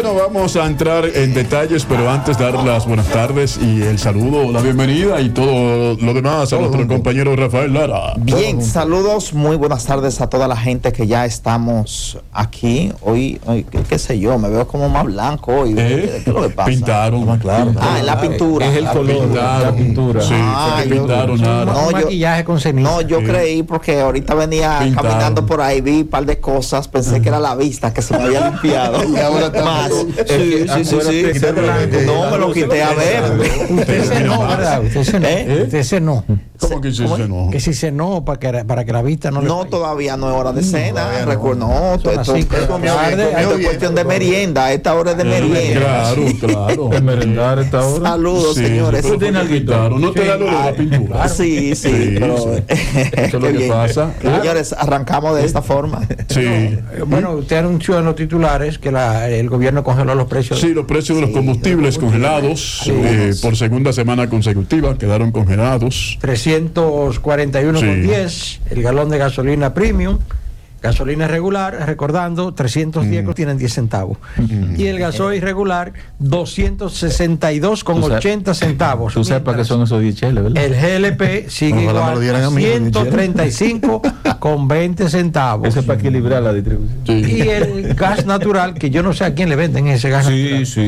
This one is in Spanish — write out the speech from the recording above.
Bueno, vamos a entrar en detalles, pero antes dar las buenas tardes y el saludo, la bienvenida y todo lo demás a nuestro compañero Rafael Lara. Bien, saludos, muy buenas tardes a toda la gente que ya estamos aquí. Hoy qué sé yo, me veo como más blanco hoy. ¿Qué es lo que pasa? Pintaron, claro. En la pintura. Es el color de la pintura. Sí, fue que pintaron nada. No, maquillaje con ceniza. No, yo creí porque ahorita venía Pintaron. caminando por ahí, vi un par de cosas, pensé que era la vista que se me había limpiado. Y ahora está más. Sí. No, me lo quité a ver. Usted cenó, ¿verdad? Usted cenó. Usted cenó. ¿Cómo que se no? Que si cenó para que la vista no le No, vaya. todavía no es hora de cena. todavía no. Recuerdo, no, Son las esto 5 de la tarde. es cuestión de merienda. Esta hora es de merienda. Claro. De merendar esta hora. Saludos, Sí, señores. pero tiene algo pintaron, no te da lo de la pintura. Sí, pero Eso es lo qué que bien. pasa. Señores, arrancamos de esta forma. Sí. Bueno, usted anunció en los titulares que el gobierno congeló los precios. Sí, los precios de los combustibles congelados por segunda semana consecutiva quedaron congelados. 341,10 el galón de gasolina premium, gasolina regular, recordando, 310 tienen 10 centavos. Y el gasoil regular, 262,80 centavos. Tú sabes para qué son esos 10 cheles, ¿verdad? El GLP sigue Ojalá me lo igual dieran a a mí, 135,20 centavos. Eso es para equilibrar la distribución. Sí. Y el gas natural, que yo no sé a quién le venden ese gas natural. Sí.